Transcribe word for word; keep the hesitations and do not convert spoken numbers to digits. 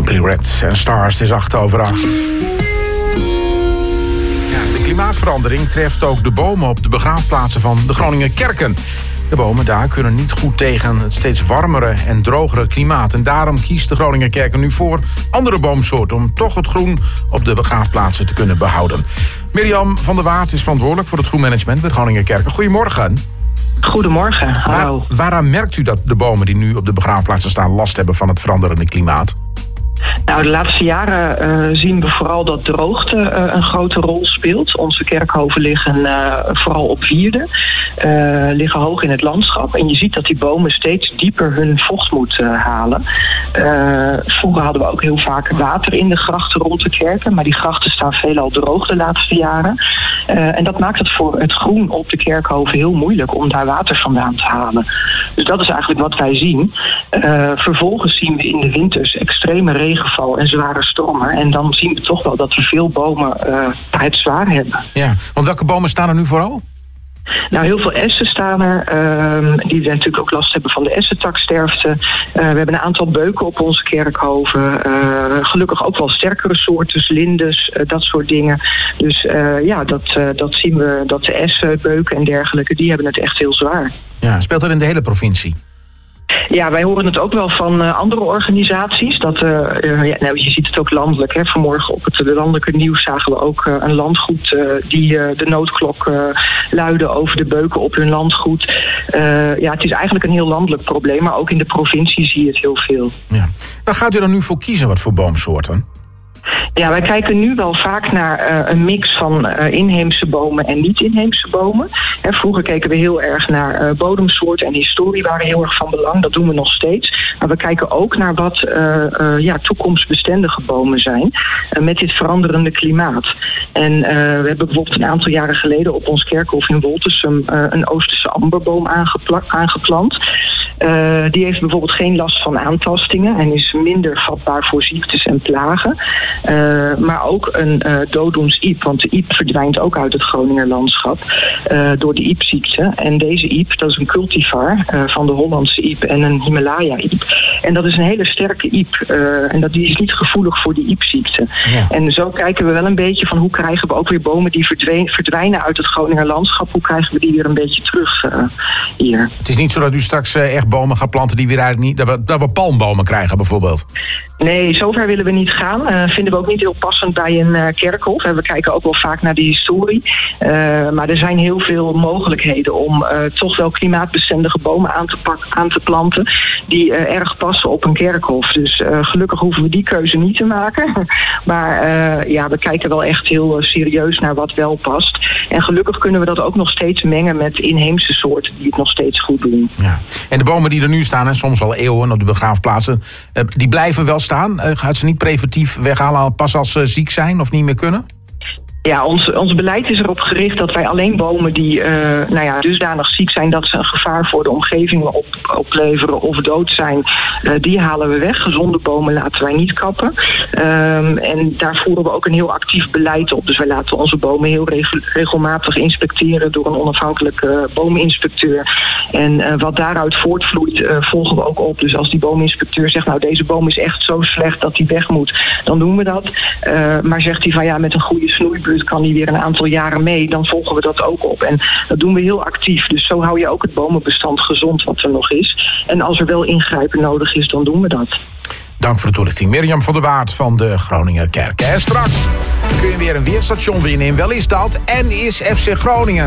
Simply Red en Stars, het is acht over acht. Ja, de klimaatverandering treft ook de bomen op de begraafplaatsen van de Groninger kerken. De bomen daar kunnen niet goed tegen het steeds warmere en drogere klimaat. En daarom kiest de Groninger kerken nu voor andere boomsoorten om toch het groen op de begraafplaatsen te kunnen behouden. Mirjam van der Waard is verantwoordelijk voor het groenmanagement bij de Groninger kerken. Goedemorgen. Goedemorgen, hallo. Waar, waaraan merkt u dat de bomen die nu op de begraafplaatsen staan last hebben van het veranderende klimaat? Nou, de laatste jaren uh, zien we vooral dat droogte uh, een grote rol speelt. Onze kerkhoven liggen uh, vooral op wierden, uh, liggen hoog in het landschap. En je ziet dat die bomen steeds dieper hun vocht moeten uh, halen. Uh, vroeger hadden we ook heel vaak water in de grachten rond de kerken. Maar die grachten staan veelal droog de laatste jaren. Uh, en dat maakt het voor het groen op de kerkhoven heel moeilijk om daar water vandaan te halen. Dus dat is eigenlijk wat wij zien. Uh, vervolgens zien we in de winters extreme regenval en zware stormen. En dan zien we toch wel dat we veel bomen uh, het zwaar hebben. Ja, want welke bomen staan er nu vooral? Nou, heel veel essen staan er, uh, die natuurlijk ook last hebben van de essentaksterfte. Uh, we hebben een aantal beuken op onze kerkhoven. Uh, gelukkig ook wel sterkere soorten, lindes, uh, dat soort dingen. Dus uh, ja, dat, uh, dat zien we, dat de essen, beuken en dergelijke, die hebben het echt heel zwaar. Ja, speelt dat in de hele provincie? Ja, wij horen het ook wel van uh, andere organisaties. Dat, uh, uh, ja, nou, je ziet het ook landelijk. Hè. Vanmorgen op het landelijke nieuws zagen we ook uh, een landgoed uh, die uh, de noodklok uh, luidde over de beuken op hun landgoed. Uh, ja, het is eigenlijk een heel landelijk probleem, maar ook in de provincie zie je het heel veel. Ja. Waar gaat u dan nu voor kiezen, wat voor boomsoorten? Ja, wij kijken nu wel vaak naar uh, een mix van uh, inheemse bomen en niet-inheemse bomen. Hè, vroeger keken we heel erg naar uh, bodemsoorten en historie waren heel erg van belang. Dat doen we nog steeds. Maar we kijken ook naar wat uh, uh, ja, toekomstbestendige bomen zijn uh, met dit veranderende klimaat. En uh, we hebben bijvoorbeeld een aantal jaren geleden op ons kerkhof in Woltersum uh, een Oosterse amberboom aangepla- aangeplant. Uh, die heeft bijvoorbeeld geen last van aantastingen en is minder vatbaar voor ziektes en plagen. Uh, maar ook een uh, dooddoensiep, want de iep verdwijnt ook uit het Groninger landschap uh, door de iepziekte. En deze iep, dat is een cultivar uh, van de Hollandse iep en een Himalaya-iep. En dat is een hele sterke iep uh, en dat, die is niet gevoelig voor die iepziekte. Ja. En zo kijken we wel een beetje van hoe krijgen we ook weer bomen die verdween, verdwijnen uit het Groninger landschap, hoe krijgen we die weer een beetje terug uh, hier. Het is niet zo dat u straks uh, echt bomen gaat planten die weer eigenlijk niet, dat we, dat we palmbomen krijgen bijvoorbeeld? Nee, zover willen we niet gaan. Uh, vinden we ook niet heel passend bij een uh, kerkhof. We kijken ook wel vaak naar de historie. Uh, maar er zijn heel veel mogelijkheden om uh, toch wel klimaatbestendige bomen aan te, pak- aan te planten die uh, erg passen op een kerkhof. Dus uh, gelukkig hoeven we die keuze niet te maken. Maar uh, ja, we kijken wel echt heel uh, serieus naar wat wel past. En gelukkig kunnen we dat ook nog steeds mengen met inheemse soorten die het nog steeds goed doen. Ja. En de bomen die er nu staan, en soms al eeuwen op de begraafplaatsen, uh, die blijven wel staan? Uh, gaat ze niet preventief weghalen pas als ze ziek zijn of niet meer kunnen? Ja, ons, ons beleid is erop gericht dat wij alleen bomen die uh, nou ja, dusdanig ziek zijn dat ze een gevaar voor de omgeving op, opleveren of dood zijn, uh, die halen we weg. Gezonde bomen laten wij niet kappen. Um, en daar voeren we ook een heel actief beleid op. Dus wij laten onze bomen heel regel, regelmatig inspecteren door een onafhankelijke uh, boominspecteur. En uh, wat daaruit voortvloeit, uh, volgen we ook op. Dus als die boominspecteur zegt, nou deze boom is echt zo slecht dat die weg moet, dan doen we dat. Uh, maar zegt hij van ja, met een goede snoeibeurt kan die weer een aantal jaren mee, dan volgen we dat ook op. En dat doen we heel actief. Dus zo hou je ook het bomenbestand gezond wat er nog is. En als er wel ingrijpen nodig is, dan doen we dat. Dank voor de toelichting. Mirjam van der Waard van de Groninger kerken. En straks kun je weer een weerstation winnen. Wel is dat en is F C Groningen.